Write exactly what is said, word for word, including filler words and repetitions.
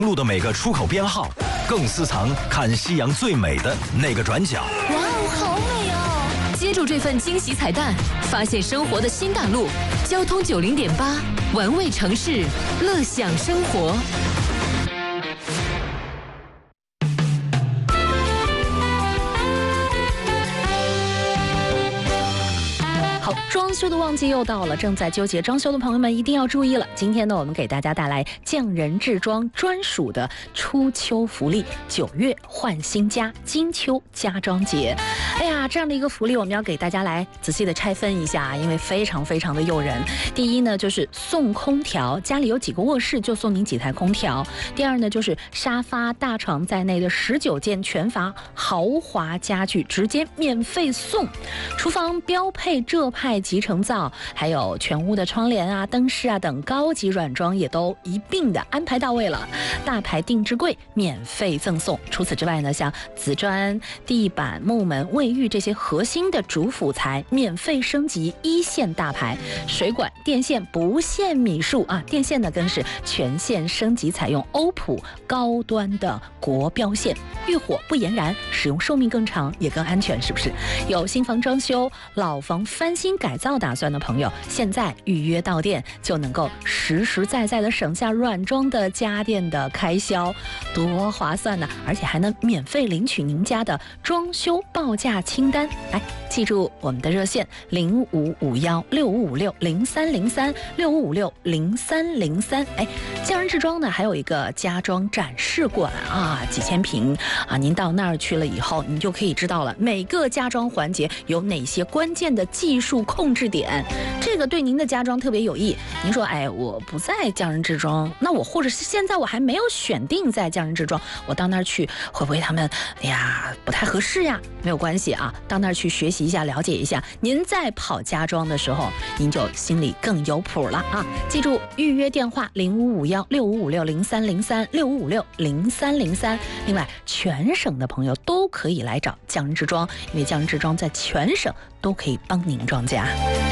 路的每个出口编号，更私藏看夕阳最美的那个转角。 哇哦，好美哦！接住这份惊喜彩蛋，发现生活的新大陆。交通九零点八，玩味城市，乐享生活。好，装修的旺季又到了，正在纠结装修的朋友们一定要注意了。今天呢，我们给大家带来匠人制装专属的初秋福利——九月换新家金秋家装节。哎呀，这样的一个福利，我们要给大家来仔细的拆分一下，因为非常非常的诱人。第一呢，就是送空调，家里有几个卧室就送您几台空调。第二呢，就是沙发、大床在内的十九件全房豪华家具直接免费送。厨房标配浙派集成灶，还有全屋的窗帘啊、灯饰啊等高级软装也都一并的安排到位了。大牌定制柜免费赠送。除此之外呢，像瓷砖、地板、木门、卫浴这些核心的主辅材免费升级一线大牌。水管、电线不限米数啊，电线呢更是全线升级，采用欧普高端的国标线，遇火不延燃，使用寿命更长，也更安全，是不是？有新房装修、老房翻新改造打算的朋友，现在预约到店就能够实实在在的省下软装的家电的开销，多划算呢！而且还能免费领取您家的装修报价清单。来，记住我们的热线零五五幺六五五六零三零三六五五六零三零三。哎，匠人制装呢还有一个家装展示馆啊，几千平啊，您到那儿去了以后，你就可以知道了每个家装环节有哪些关键的技术控制点，这个对您的家装特别有益。您说，哎，我不在匠人制装，那我或者是现在我还没有选定在匠人制装，我到那儿去会不会他们，哎呀，不太合适呀？没有关系啊，到那儿去学习一下，了解一下，您在跑家装的时候，您就心里更有谱了啊！记住预约电话零五五幺六五五六零三零三六五五六零三零三。另外，全省的朋友都可以来找匠人制装，因为匠人制装在全省都可以帮您装家。